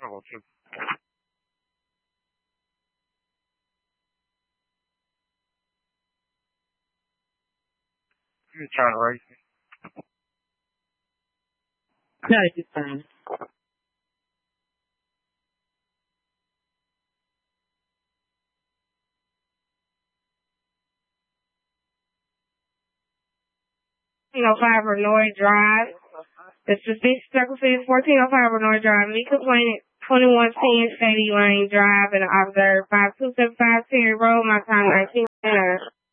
Oh, okay. You're trying to race me. No, it's fine. Renoy Drive. This is Big Circle City, 1405 Renoy Drive. Me complainant, 2110 Shady Lane Drive, and I observed 52750 Road, my time 19.